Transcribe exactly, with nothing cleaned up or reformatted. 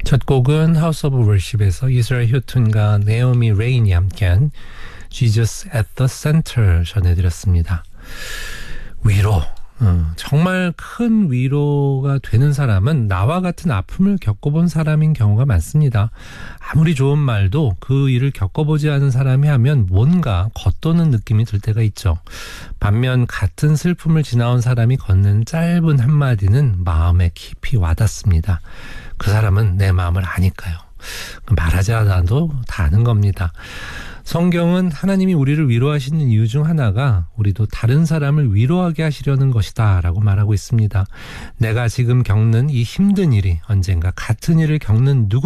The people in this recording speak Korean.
첫 곡은 House of Worship에서 이스라엘 휴튼과 네오미 레인이 함께한 Jesus at the Center 전해드렸습니다. 위로, 어, 정말 큰 위로가 되는 사람은 나와 같은 아픔을 겪어본 사람인 경우가 많습니다. 아무리 좋은 말도 그 일을 겪어보지 않은 사람이 하면 뭔가 겉도는 느낌이 들 때가 있죠. 반면 같은 슬픔을 지나온 사람이 건넨 짧은 한마디는 마음에 깊이 와닿습니다. 그 사람은 내 마음을 아니까요. 말하지 않아도 다 아는 겁니다. 성경은 하나님이 우리를 위로하시는 이유 중 하나가 우리도 다른 사람을 위로하게 하시려는 것이다 라고 말하고 있습니다. 내가 지금 겪는 이 힘든 일이 언젠가 같은 일을 겪는 누구